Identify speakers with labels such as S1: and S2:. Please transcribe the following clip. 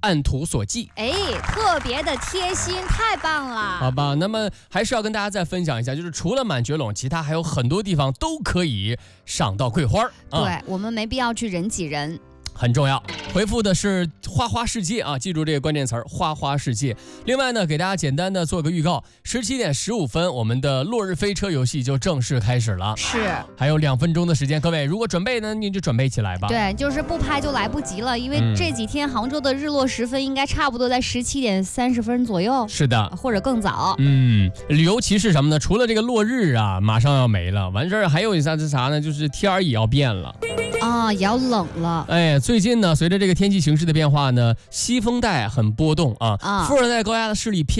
S1: 按图索骥。
S2: 特别的贴心，太棒了。
S1: 好吧，那么还是要跟大家再分享一下，就是除了满觉陇，其他还有很多地方都可以赏到桂花。
S2: 对，我们没必要去人挤人。
S1: 很重要，回复的是花花世界啊，记住这个关键词儿，花花世界。另外呢，给大家简单的做个预告，17点15分，我们的落日飞车游戏就正式开始了。
S2: 是，
S1: 还有2分钟的时间，各位如果准备呢，你就准备起来吧。
S2: 对，就是不拍就来不及了，因为这几天杭州的日落时分应该差不多在17点30分左右。
S1: 是的，
S2: 或者更早。
S1: 尤其是什么呢？除了这个落日啊，马上要没了，完事儿还有啥呢？就是天儿也要变了。
S2: 也要冷了。
S1: 最近呢，随着这个天气形势的变化呢，西风带很波动啊，副热带高压的势力偏